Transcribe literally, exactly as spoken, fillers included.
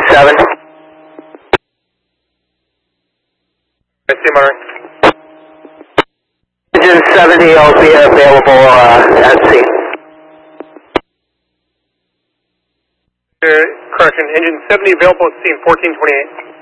seven. I see Monterey. Engine seventy will be available uh, at sea. Uh, correction, engine seventy available at scene fourteen twenty-eight.